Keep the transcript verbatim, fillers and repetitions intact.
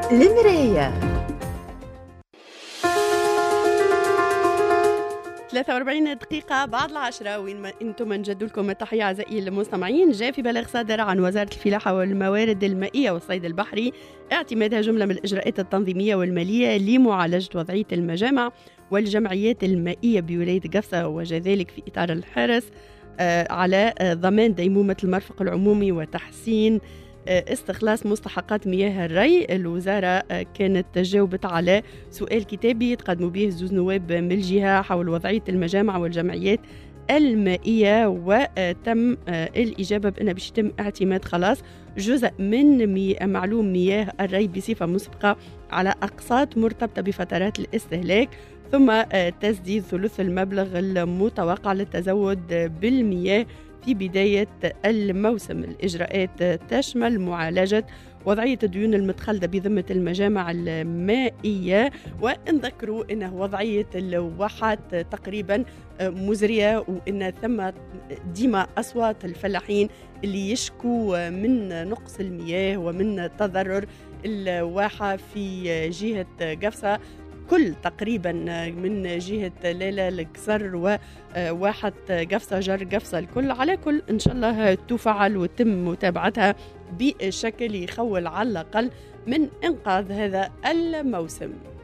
المراية. ثلاثة وأربعين دقيقة بعد العشرة، وين ما أنتم نجد لكم التحية أعزائي المستمعين. جاء في بلاغ صادر عن وزارة الفلاحة والموارد المائية والصيد البحري اعتمادها جملة من الإجراءات التنظيمية والمالية لمعالجة وضعية المجامع والجمعيات المائية بولاية قفصة، وذلك في إطار الحرص على ضمان ديمومة المرفق العمومي وتحسين استخلاص مستحقات مياه الري. الوزارة كانت جاوبت على سؤال كتابي تقدموا به زوز نواب من الجهة حول وضعية المجامع والجمعيات المائية، وتم الإجابة بأنه باش يتم اعتماد خلاص جزء من مي معلوم مياه الري بصفة مسبقة على أقساط مرتبطة بفترات الاستهلاك، ثم تسديد ثلث المبلغ المتوقع للتزود بالمياه في بداية الموسم. الإجراءات تشمل معالجة وضعية الديون المتخلدة بذمة المجامع المائية، ونذكروا أن وضعية الواحات تقريبا مزرية، وأن ثم ديما أصوات الفلاحين اللي يشكوا من نقص المياه ومن تضرر الواحة في جهة قفصة، كل تقريبا من جهة ليلى القصر وواحد قفصة جر قفصة الكل. على كل إن شاء الله تفعل وتم متابعتها بشكل يخول على الأقل من إنقاذ هذا الموسم.